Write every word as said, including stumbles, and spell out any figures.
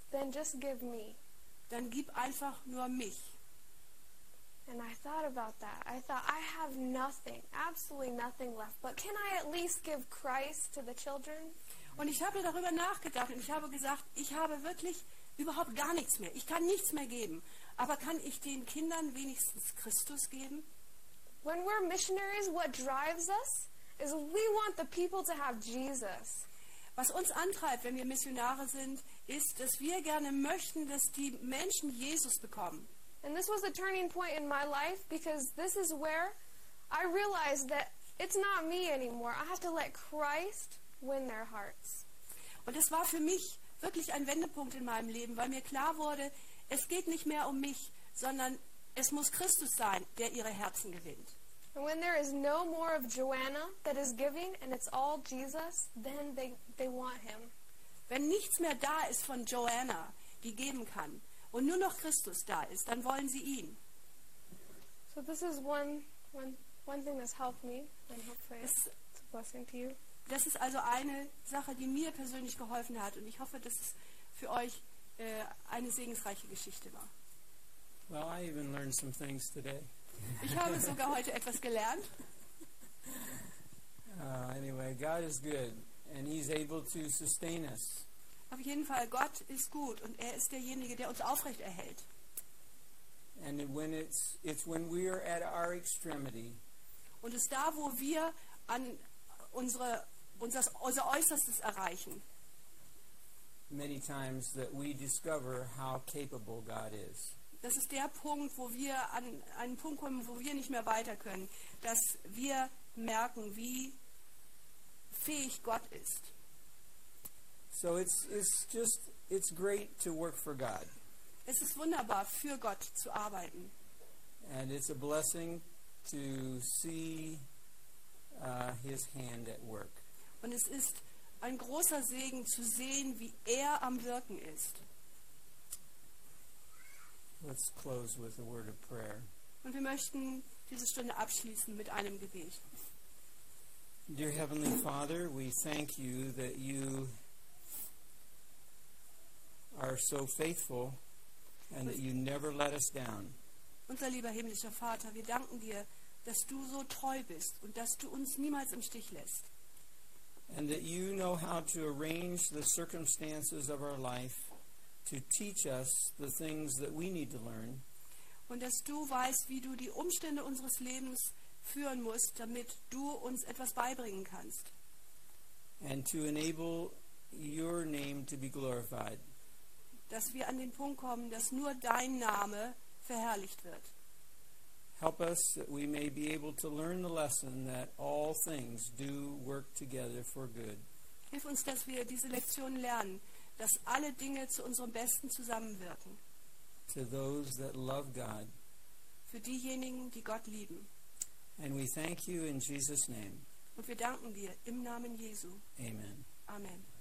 then just give me. Dann gib einfach nur mich. And I thought about that. I thought, I have nothing, absolutely nothing left. But can I at least give Christ to the children? Und ich habe darüber nachgedacht und ich habe gesagt, ich habe wirklich überhaupt gar nichts mehr. Ich kann nichts mehr geben. Aber kann ich den Kindern wenigstens Christus geben? When we're missionaries, what drives us is we want the people to have Jesus. Was uns antreibt, wenn wir Missionare sind, ist, dass wir gerne möchten, dass die Menschen Jesus bekommen. And this was a turning point in my life because this is where I realized that it's not me anymore. I have to let Christ win their hearts. Und das war für mich wirklich ein Wendepunkt in meinem Leben, weil mir klar wurde, es geht nicht mehr um mich, sondern es muss Christus sein, der ihre Herzen gewinnt. And when there is no more of Joanna that is giving and it's all Jesus, then they, they want him. Wenn nichts mehr da ist von Joanna, die geben kann, und nur noch Christus da ist, dann wollen sie ihn. So this is one, one, one thing that's helped me, and hopefully Das, it's a blessing to you. das ist also eine Sache, die mir persönlich geholfen hat, und ich hoffe, dass es für euch äh, eine segensreiche Geschichte war. Well, I even learned some things today. Ich habe sogar heute etwas gelernt. Uh, anyway, God is good, and He's able to sustain us. Auf jeden Fall, Gott ist gut und er ist derjenige, der uns aufrecht erhält. And when it's it's when we are at our extremity, Und es ist da, wo wir an unsere, unser, unser Äußerstes erreichen, many times that we discover how capable God is. das ist der Punkt, wo wir an einen Punkt kommen, wo wir nicht mehr weiter können, dass wir merken, wie fähig Gott ist. So it's it's just it's great to work for God, Es ist wunderbar, für Gott zu arbeiten. and it's a blessing to see uh, His hand at work. Und es ist ein großer Segen zu sehen, wie er am Wirken ist. Let's close with a word of prayer. Und wir möchten diese Stunde abschließen mit einem Gebet. Dear Heavenly Father, we thank you that you are so faithful and that you never let us down. Unser lieber himmlischer Vater, wir danken dir, dass du so treu bist und dass du uns niemals im Stich lässt. And that you know how to arrange the circumstances of our life to teach us the things that we need to learn. Und dass du weißt, wie du die Umstände unseres Lebens führen musst, damit du uns etwas beibringen kannst. And to enable your name to be glorified. Dass wir an den Punkt kommen, dass nur dein Name verherrlicht wird. Help us that we may be able to learn the lesson that all things do work together for good. Hilf uns, dass wir diese Lektion lernen, dass alle Dinge zu unserem Besten zusammenwirken. To those that love God. Für diejenigen, die Gott lieben. And we thank you in Jesus' name. Und wir danken dir im Namen Jesu. Amen. Amen.